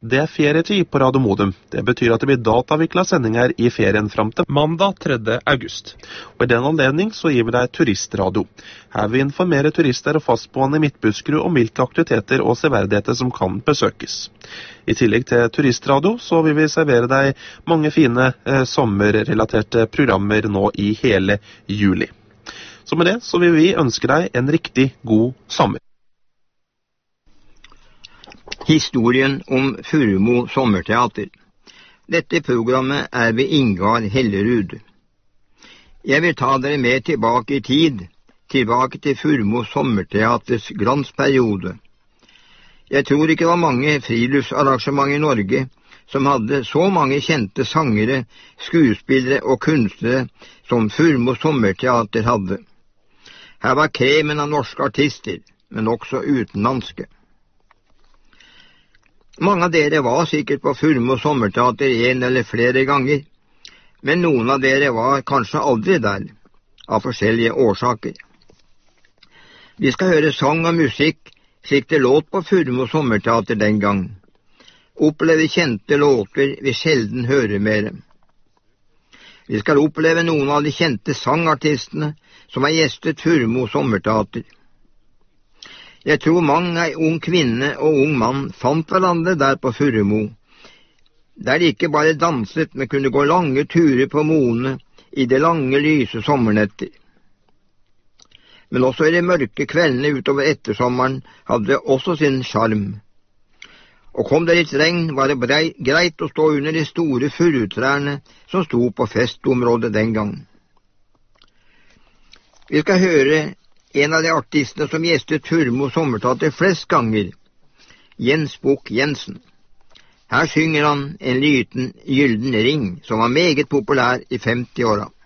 Det er ferietid på Radio Modum. Det betyr at det blir datavikla sendinger i ferien fram til mandag 3. august. Og i den anledning så gir vi deg turistradio. Her vil vi informere turister og fastboende i Midtbuskerud om hvilke aktiviteter og severdigheter som kan besøkes. I tillegg til turistradio så vil vi servere deg mange fine sommerrelaterte programmer nå i hele juli. Så med det så vil vi ønske deg en riktig god sommer. Historien om Furumo sommerteater. Dette programmet er ved Ingar Hellerud. Jeg vil ta dere med tilbake i tid, tilbake til Furumo sommerteaters glansperiode. Jeg tror ikke det var mange friluftsarrangement i Norge som hadde så mange kjente sangere, skuespillere og kunstnere som Furumo sommerteater hadde. Her var kremen av norske artister, men også utenlandske. Mange av dere var sikkert på Furumo sommerteater en eller flere ganger, men noen av dere var kanskje aldri der, av forskjellige årsaker. Vi skal høre sang og musikk slik det låt på Furumo sommerteater den gang. Oppleve kjente låter vi sjelden hører mer. Vi skal oppleve noen av de kjente sangartistene som har gjestet Furumo sommerteater. Jeg tror mange ei ung kvinne og ung mann fant hverandre der på Furumo, der de ikke bare danset, men kunne gå lange turer på moene i de lange, lyse sommernetter. Men også i de mørke kveldene utover ettersommeren hadde det også sin sjarm. Og kom det litt regn, var det greit å stå under de store furutrærne som sto på festområdet den gang. Vi skal høre en av de artistene som gjestet Furumo sommerteater flest ganger, Jens Bukk Jensen. Her synger han en liten gylden ring som var meget populær i 50-åra.